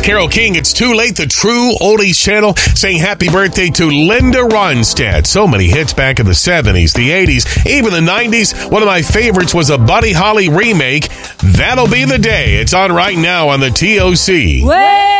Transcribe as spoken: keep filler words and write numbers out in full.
Carole King, It's Too Late, the True Oldies Channel, saying happy birthday to Linda Ronstadt. So many hits back in the seventies, the eighties, even the nineties. One of my favorites was a Buddy Holly remake, That'll Be the Day. It's on right now on the T O C. Way